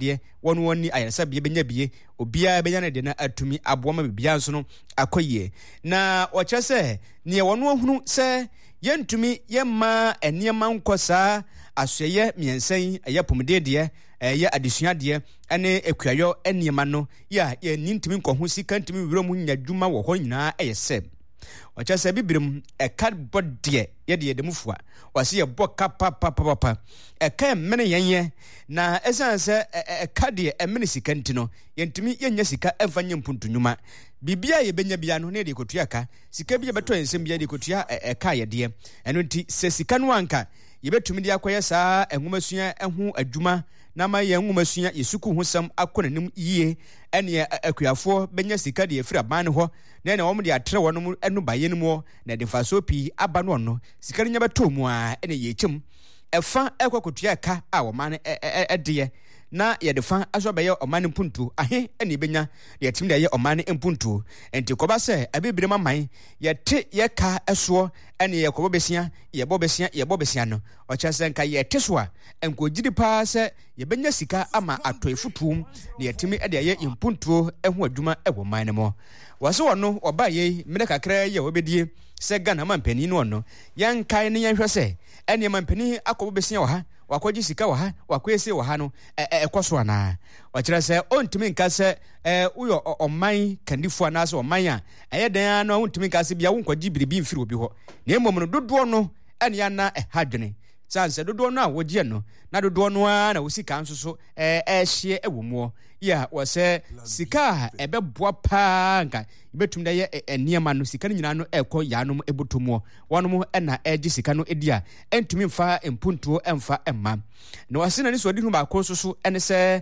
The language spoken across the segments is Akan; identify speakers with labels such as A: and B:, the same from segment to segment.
A: de woni ayaresa bie benya bie obia benya ne de na atumi aboa bibia nso no akoye na oche se ne wono hunu se yentumi yemma eniema nkosa asoye miensan ayapomdede ye adesuade ene ekuayo eniema no ya nintimi nkohu sika ntimi wirom nyadwuma wo ho nyina eyese ocha se bibirem cardboard de ye de mufua wase ye boka papa eka mene yenye na esanse card emene sika ntino yentimi yenya sika evanye mpuntunuma bibia ye benya bia no ne de kotua ka sika bia beto ensem bia de kotua eka ye de eno nti se sika no anka ye betumi de akoye saa enwomasua ehu adwuma na ma ye enwomasua yesuku husam akonanim yie ene akuafo benya sika de efira ban ho na na wo de atre wono enu bayen mu na de faso pi aba no no sika nya beto mu a ene ye kyem efa ekwakotua ka a wo man de na ye defa aso be ye omane mpuntu ahe ene benya ye tim de ye omane mpuntu enti koba se abibire maman ye te ye ka eso ene ye kobo besia ye bobesia no o chase nka ye te so a enko gidi pa se ye benya sika ama atoefutum na ye tim de ye mpuntu ehu adwuma ewo man mo wase wono oba ye mene kakra ye obedie se Ghana mampani no no yan kai ne yan hwese ene mampani akobo besia wo ha wakoji sika wa ha wakwese wa ha no ekoso ana wakira se ontimi nka se uyo oman kandifo ana se oman a eyedan no ontimi nka se bia wo nkwaji biribi mfiri obi ho na emom no dodo no ene ya na hadwene sanse dodo no a wogie no na dodo no a na wosika nsoso ehye ewomuo ya wose sika ebeboa pa nka ibetum da ye eniema no sika nyina no ekọ yanom ebotomuo wonom na eji sika no edia entumi mfa empuntuo emfa emma na wasina ni so odi hu ba ko soso ene se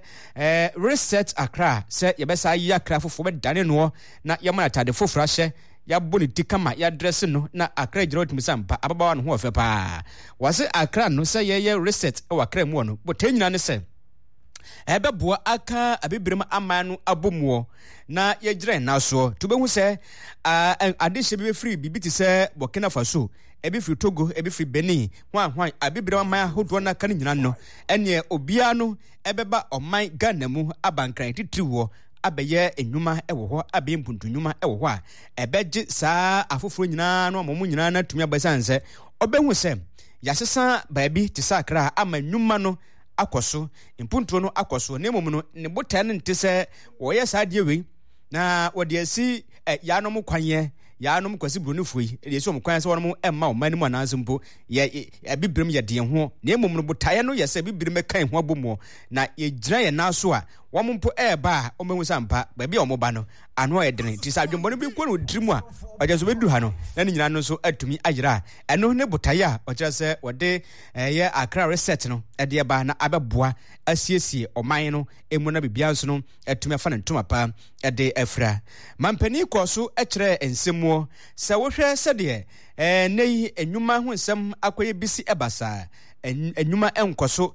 A: reset Accra se yebesa yi Accra fofo be dane no na yema atade fofora hye ya boni dikama ya dress no na Accra jiro timisampa ababawa no ho ofe pa wase Accra no se ye reset e Accra mu no botanyina ne se ebeboa aka abibirem amanu abomuo na yegire na so tubehu se adehye be free bibiti se Burkina Faso ebi free Togo ebi free Benin hwan abibirem aman hodo na kan nyina no ene obia no ebeba oman Ghana mu abankran titiriwo abeye enwuma ewo ho abe mpuntunwuma ewo ho a ebeje saa afoforo nyina no amomu nyina na tumi abasanse obehu se yasesa baabi tisakra ama nwuma no akoso impuntuo no akoso na emom no ne botan nte se wo ye saa de we na wo de asi yanom kwanye yanom kwasi brunufui de so mo kwan se wonom emma o mani mo anansempo ye abibirem ye de ho na emom no botaye no ye se bibirem kan ho abomo na ye gira ye naso a wompo eba o mehu sampa ba bia o mo ba no ano edene ti sa dwombo no bi ko no dirimu a ojeso bedu ha no na nyina no so atumi ayira eno ne botaye a oje se wode ye Accra reset no ede ba na abeboa asiesie oman no emu na bibia nso no atumi afa na ntoma pa ede afra mampani ko so ekire ensemu se wo hwe se de nei enwuma ho nsem akoye bisi ebasa enwuma enkoso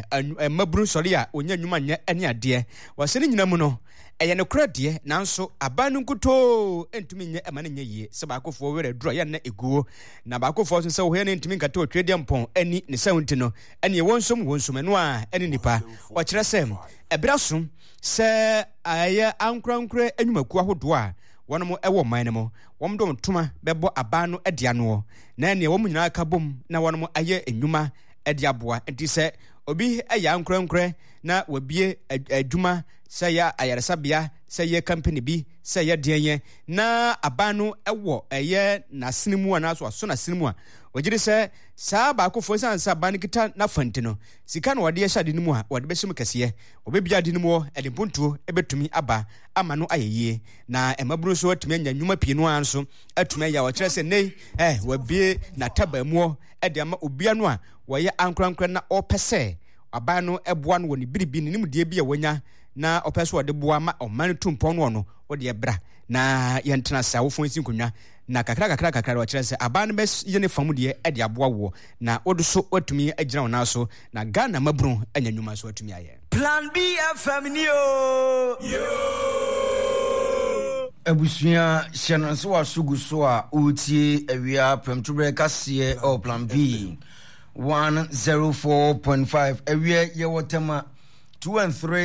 A: maburu sori a onya enwuma nya ene ade wase ne nyina mu no eye ne krade nanso abanu nkuto entumi nya emane nya yie se ba akofo were duro ye na eguo na ba akofo so se wo he ne entumi nkata otwede mpon ani ne sawunti no ene wonsom no a ene nipa o kire sem ebrasom se aye ankrankre enwumaku ahodo a wonom ewo man ne mo wom dom toma bebo abanu edia no na ne wom nyina ka bom na wonom aye enwuma edia boa enti se obi aya ankrankre na wabie adwuma se ya ayaresabia se ye company bi se ye denye na abanu ewo eye na sinimu anaso aso na sinimu a ogire se saa ba akofo sansa ban kita na fanti no sika no wade ye hyade nimu a wade behim kase obebia de nimu ede pontuo ebetumi aba ama no ayeye na emaburu so atumi anya nwuma pie no anso atumi ya wo kire se nei wabie na tabamu ede ama obia no a wo ye ankrankra na opese abanu eboa no woni biribi ni nimdie bia wonya na opeso de boa ma oman tumpon no wode bra na yentena sa wo fonsi nkonwa na kakra wa kire se aban be yene famu de ade aboa wo na wodo so watumi agira wona so na Ghana mabru anya nwuma so watumi aye
B: Plan B FM ni yo
C: Abusuya hyɛno nso wasugu so a utie awia premtubre kase o Plan B 104.5 awia ye wotema 2 and 3